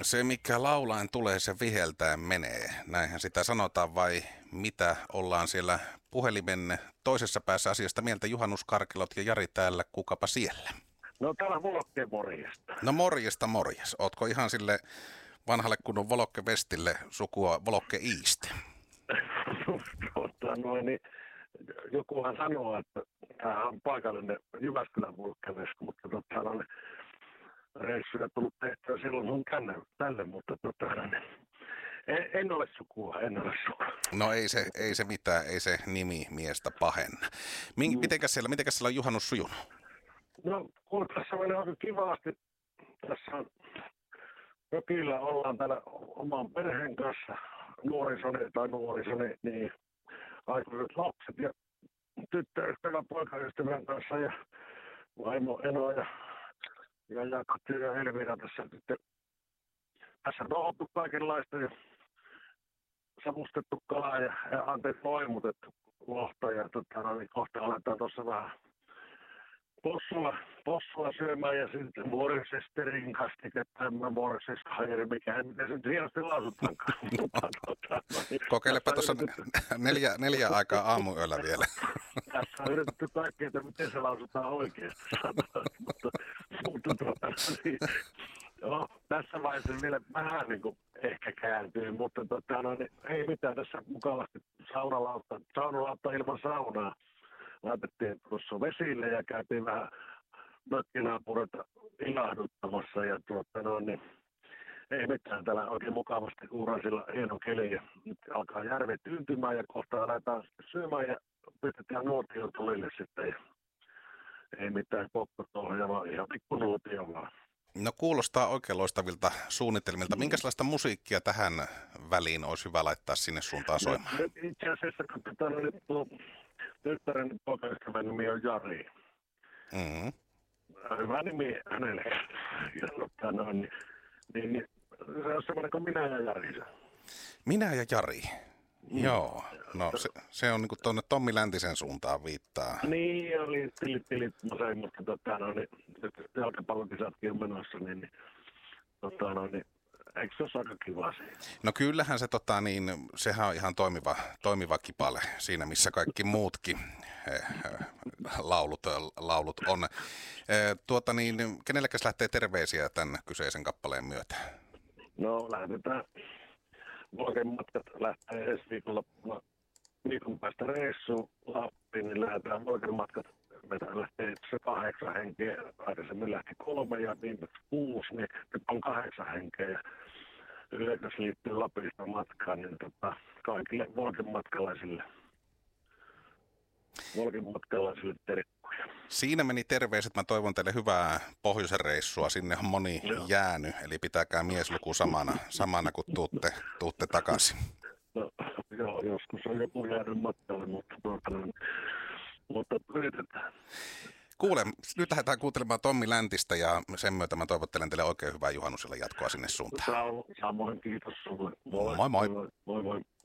Se, mikä laulaen tulee, se viheltäen menee. Näinhän sitä sanotaan, vai mitä ollaan siellä puhelimen toisessa päässä asiasta mieltä? Juhannus Karkelot ja Jari täällä, kukapa siellä? No täällä Volkkeen morjesta. No morjesta morjes. Ootko ihan sille vanhalle kunnon Volokke Vestille sukua Volokke Iiste? Niin, jokuhan sanoo, että tämä on paikallinen Jyväskylän Volkkevesku, mutta on reissuja tullut tehtyä silloin sun tälle, mutta en ole sukua. No ei se mitään, ei se nimi miestä pahenna. Mitenkäs siellä on juhannus sujunut? No kun tässä menee aika kivasti. Tässä on mökillä ollaan täällä oman perheen kanssa, nuorisoni, niin aikuiset lapset ja tyttöystävän poikaystävän kanssa ja vaimo Eno ja Kati ja Elvira tässä sitten. Tässä on nohottu kaikenlaista ja savustettu kalaa ja loimutettu lohta ja niin kohta aletaan tuossa vähän possua syömään ja sitten Worcesterin kastiketta, mikä miten se nyt hienosti lausutaankaan. Kokeilepa tuossa 4 aikaa aamuyöllä vielä. Tässä on yritetty kaikkea, että miten se lausutaan oikeasti. Joo, tässä vaiheessa vielä vähän niin kuin ehkä kääntyy, mutta niin, ei mitään tässä mukavasti saunalautta ilman saunaa. Laitettiin tuossa vesille ja käytiin vähän mökkinaapureita ilahduttamassa ja niin, ei mitään täällä oikein mukavasti uuraisilla hieno keli ja nyt alkaa järvi tyyntymään ja kohta aletaan syömään ja pistetään nuotio tulille sitten ja ei mitään kokkotohja vaan ihan pikku nuotio vaan. No kuulostaa oikein loistavilta suunnitelmilta. Minkälaista musiikkia tähän väliin olisi hyvä laittaa sinne suuntaan soimaan? Itse asiassa kun tyttären poikaystävän nimi on Jari. Mm-hmm. Hyvä nimi hänelle. Niin, se on semmoinen kuin Minä ja Jari. Minä ja Jari. Joo, no se on niin kuin tuonne Tommi Läntisen suuntaan viittaa. Niin, oli tilit mutta niin jalkapallokisatkin on menossa, niin eikö se ole aika kiva siinä? No kyllähän se sehän on ihan toimiva kipale siinä, missä kaikki muutkin laulut on. Kenellekäs lähtee terveisiä tämän kyseisen kappaleen myötä? No lähdetään. Volkenmatkat lähtee ensi viikon päästä reissuun Lappiin, niin lähdetään Volkenmatkat. Meitä lähtee se 8 henkeä, aikaisemmin lähti 3 ja viimeksi 6, niin nyt on 8 henkeä. Ja yleensä liittyy Lapista matkaan, niin kaikille Volkenmatkalaisille terkkuja. Siinä meni terveiset. Mä toivon teille hyvää pohjoisen reissua. Sinne on moni jäänyt, eli pitäkää miesluku samana kun tuutte takaisin. No, joo, joskus on joku jäänyt matkalle, mutta yritetään. Kuule, nyt lähdetään kuuntelemaan Tommi Läntistä ja sen myötä mä toivottelen teille oikein hyvää juhannusilla jatkoa sinne suuntaan. Samoin, kiitos sulle. Moi moi. Moi moi.